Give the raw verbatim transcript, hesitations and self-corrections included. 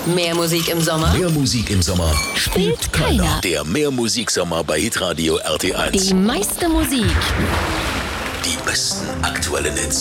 Mehr Musik im Sommer? Mehr Musik im Sommer Spielt keiner. Der Mehr-Musik-Sommer bei Hitradio R T eins. Die meiste Musik. Die besten aktuellen Hits.